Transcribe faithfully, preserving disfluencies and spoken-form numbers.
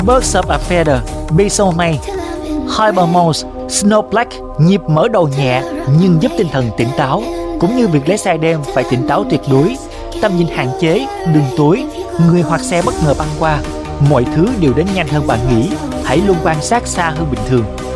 Birds of a Feather, Be So May. Hypermode Snow Black, nhịp mở đầu nhẹ nhưng giúp tinh thần tỉnh táo, cũng như việc lái xe đêm phải tỉnh táo tuyệt đối. Tầm nhìn hạn chế, đường tối, người hoặc xe bất ngờ băng qua, mọi thứ đều đến nhanh hơn bạn nghĩ. Hãy luôn quan sát xa hơn bình thường.